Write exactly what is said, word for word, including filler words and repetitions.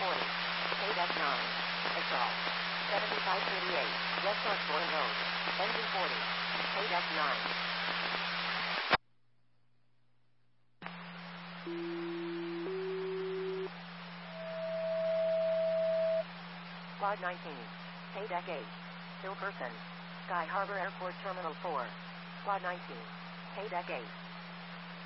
forty. K-Deck nine. Exhaust. seventy-five thirty-eight. West Osborne Road. Engine forty. K-Deck nine. Quad nineteen. K-Deck eight. Hill Person. Sky Harbor Airport Terminal four. Quad nineteen. K-Deck eight.